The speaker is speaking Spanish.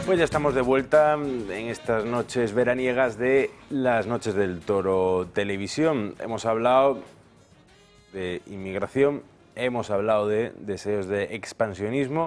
Pues ya estamos de vuelta en estas noches veraniegas de las Noches del Toro Televisión. Hemos hablado de inmigración, hemos hablado de deseos de expansionismo